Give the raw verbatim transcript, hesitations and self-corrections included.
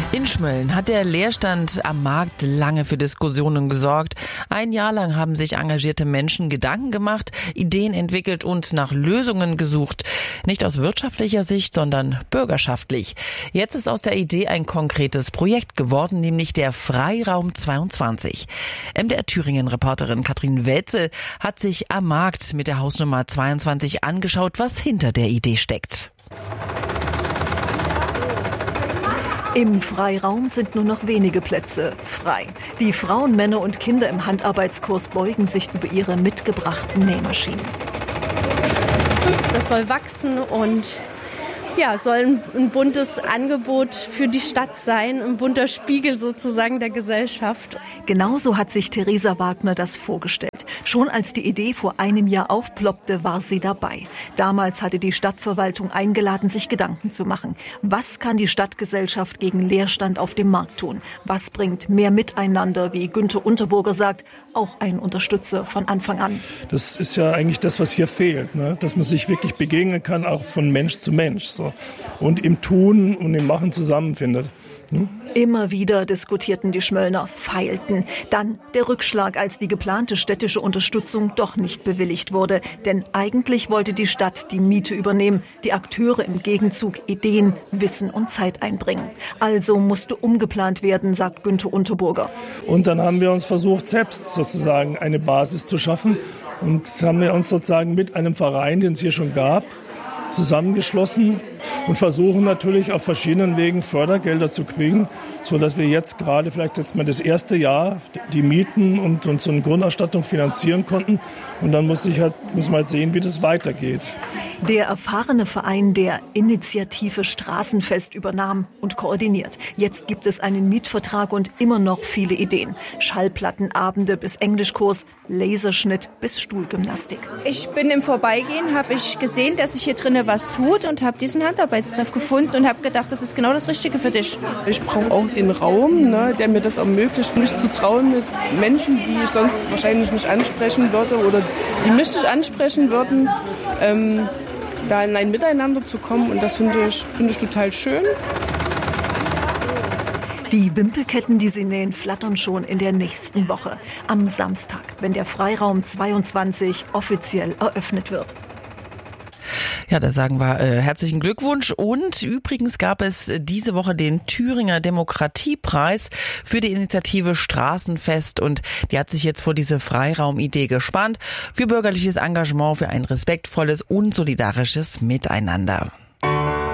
In Schmölln hat der Leerstand am Markt lange für Diskussionen gesorgt. Ein Jahr lang haben sich engagierte Menschen Gedanken gemacht, Ideen entwickelt und nach Lösungen gesucht. Nicht aus wirtschaftlicher Sicht, sondern bürgerschaftlich. Jetzt ist aus der Idee ein konkretes Projekt geworden, nämlich der Freiraum zweiundzwanzig. M D R Thüringen-Reporterin Katrin Welzel hat sich am Markt mit der Hausnummer zweiundzwanzig angeschaut, was hinter der Idee steckt. Im Freiraum sind nur noch wenige Plätze frei. Die Frauen, Männer und Kinder im Handarbeitskurs beugen sich über ihre mitgebrachten Nähmaschinen. Das soll wachsen und ja, soll ein, ein buntes Angebot für die Stadt sein, ein bunter Spiegel sozusagen der Gesellschaft. Genauso hat sich Theresa Wagner das vorgestellt. Schon als die Idee vor einem Jahr aufploppte, war sie dabei. Damals hatte die Stadtverwaltung eingeladen, sich Gedanken zu machen. Was kann die Stadtgesellschaft gegen Leerstand auf dem Markt tun? Was bringt mehr Miteinander, wie Günther Unterburger sagt, auch ein Unterstützer von Anfang an? Das ist ja eigentlich das, was hier fehlt, ne? Dass man sich wirklich begegnen kann, auch von Mensch zu Mensch. So. Und im Tun und im Machen zusammenfindet. Hm? Immer wieder diskutierten die Schmöllner, feilten. Dann der Rückschlag, als die geplante städtische Unterstützung doch nicht bewilligt wurde. Denn eigentlich wollte die Stadt die Miete übernehmen, die Akteure im Gegenzug Ideen, Wissen und Zeit einbringen. Also musste umgeplant werden, sagt Günther Unterburger. Und dann haben wir uns versucht, selbst sozusagen eine Basis zu schaffen. Und das haben wir uns sozusagen mit einem Verein, den es hier schon gab, zusammengeschlossen und versuchen natürlich auf verschiedenen Wegen Fördergelder zu kriegen, so dass wir jetzt gerade vielleicht jetzt mal das erste Jahr die Mieten und, und so eine Grundausstattung finanzieren konnten. Und dann muss ich halt, muss man halt sehen, wie das weitergeht. Der erfahrene Verein der Initiative Straßenfest übernahm und koordiniert. Jetzt gibt es einen Mietvertrag und immer noch viele Ideen. Schallplattenabende bis Englischkurs, Laserschnitt bis Stuhlgymnastik. Ich bin im Vorbeigehen, habe ich gesehen, dass sich hier drinnen was tut und habe diesen Handarbeitstreff gefunden und habe gedacht, das ist genau das Richtige für dich. Ich brauche auch den Raum, ne, der mir das ermöglicht, mich zu trauen mit Menschen, die ich sonst wahrscheinlich nicht ansprechen würde oder die mich nicht ansprechen würden. Ähm, da in ein Miteinander zu kommen und das finde ich, finde ich total schön. Die Wimpelketten, die sie nähen, flattern schon in der nächsten Woche. Am Samstag, wenn der Freiraum zweiundzwanzig offiziell eröffnet wird. Ja, da sagen wir äh, herzlichen Glückwunsch. Und übrigens gab es diese Woche den Thüringer Demokratiepreis für die Initiative Straßenfest. Und die hat sich jetzt vor diese Freiraumidee gespannt für bürgerliches Engagement, für ein respektvolles und solidarisches Miteinander.